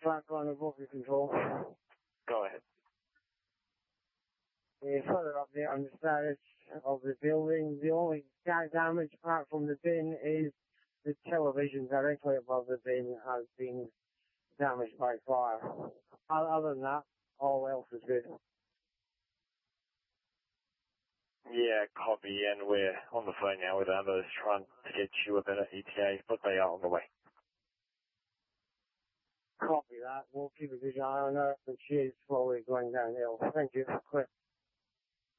Flatline of rocket control. Go ahead. Further update on the status of the building. The only damage apart from the bin is the television directly above the bin has been damaged by fire. Other than that, all else is good. Yeah, copy, and we're on the phone now with Ambers trying to get you a better ETA, but they are on the way. Copy that. We'll keep a good eye on her, but she is slowly going downhill. Thank you. Clear.